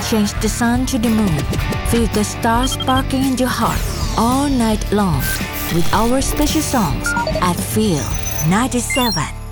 change the sun to the moon. Feel the stars sparkling in your heart all night long with our special songs at Feel 97.